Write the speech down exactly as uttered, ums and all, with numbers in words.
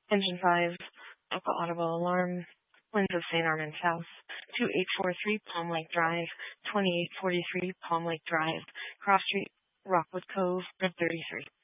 Engine five, Alpha Audible Alarm, Winds of Saint Armand South, two eight four three Palm Lake Drive, twenty-eight forty-three Palm Lake Drive, Cross Street, Rockwood Cove, Red thirty-three.